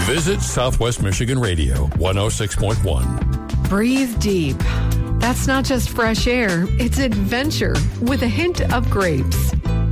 Visit Southwest Michigan Radio 106.1. Breathe deep. That's not just fresh air, it's adventure with a hint of grapes.